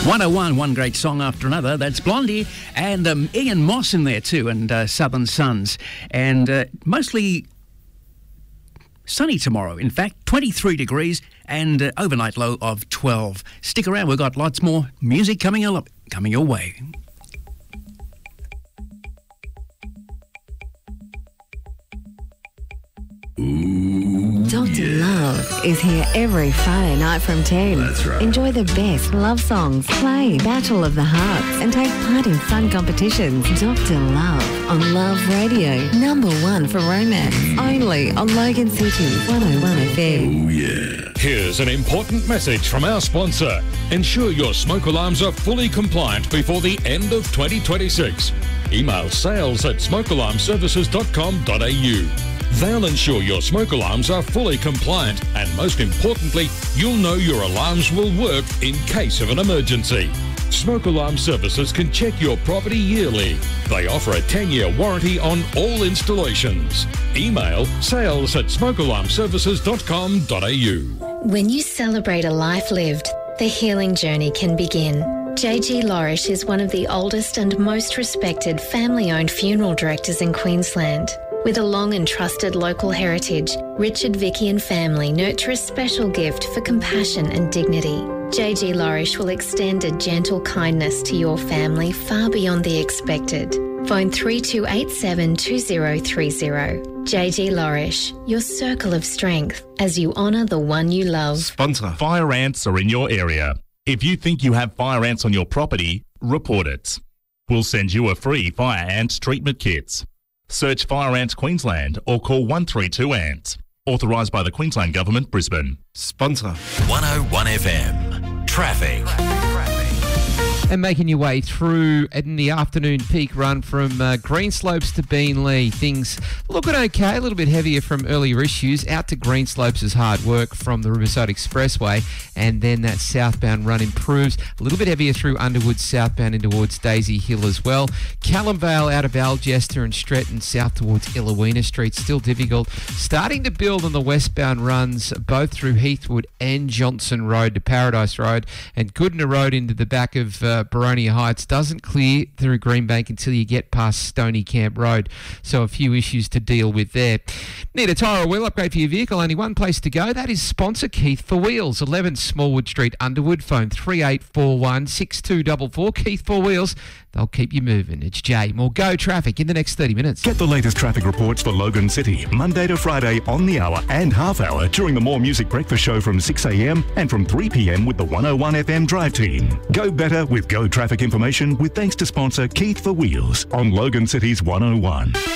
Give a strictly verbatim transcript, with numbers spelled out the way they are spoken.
one oh one, one great song after another. That's Blondie and um, Ian Moss in there too, and uh, Southern Suns. And uh, mostly sunny tomorrow. In fact, twenty-three degrees and uh, overnight low of twelve. Stick around, we've got lots more music coming, al- coming your way. Doctor Love is here every Friday night from ten. That's right. Enjoy the best love songs, play Battle of the Hearts, and take part in fun competitions. Doctor Love on Love Radio, number one for romance, only on Logan City, one oh one F M. Oh, yeah. Here's an important message from our sponsor. Ensure your smoke alarms are fully compliant before the end of twenty twenty-six. Email sales at smoke alarm services dot com dot a u. They'll ensure your smoke alarms are fully compliant, and most importantly, you'll know your alarms will work in case of an emergency. Smoke Alarm Services can check your property yearly. They offer a ten-year warranty on all installations. Email sales at smoke alarm services dot com dot a u. When you celebrate a life lived, the healing journey can begin. J G Lorish is one of the oldest and most respected family-owned funeral directors in Queensland. With a long and trusted local heritage, Richard, Vicky and family nurture a special gift for compassion and dignity. J G Lorish will extend a gentle kindness to your family far beyond the expected. Phone three two eight seven two zero three zero. J G Lorish, your circle of strength as you honour the one you love. Sponsor. Fire ants are in your area. If you think you have fire ants on your property, report it. We'll send you a free fire ant treatment kit. Search Fire Ants Queensland or call one three two ant. Authorised by the Queensland Government, Brisbane. Sponsor. one oh one F M. Traffic. And making your way through in the afternoon peak run from uh, Greenslopes to Beenleigh. Things looking okay, a little bit heavier from earlier issues. Out to Greenslopes is hard work from the Riverside Expressway, and then that southbound run improves. A little bit heavier through Underwood southbound in towards Daisy Hill as well. Callum Vale out of Algester and Stretton south towards Illawina Street, still difficult. Starting to build on the westbound runs both through Heathwood and Johnson Road to Paradise Road, and Goodna Road into the back of uh, Baronia Heights doesn't clear through Greenbank until you get past Stony Camp Road. So a few issues to deal with there. Need a tyre or wheel upgrade for your vehicle? Only one place to go. That is sponsor Keith for Wheels. eleven Smallwood Street, Underwood. Phone three eight four one six two four four. Keith for Wheels. They'll keep you moving. It's Jay. More Go traffic in the next thirty minutes. Get the latest traffic reports for Logan City, Monday to Friday on the hour and half hour during the More Music Breakfast Show from six a m and from three p m with the one oh one F M Drive Team. Go better with Go traffic information with thanks to sponsor Keith for Wheels on Logan City's one oh one.